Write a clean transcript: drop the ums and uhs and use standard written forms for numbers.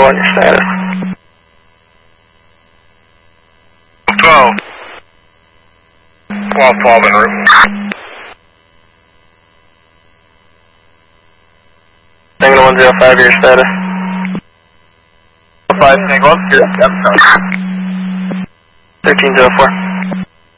1, your status. 12. 12 en route. Tango 105, your status. 5 Tango, yep, 1304.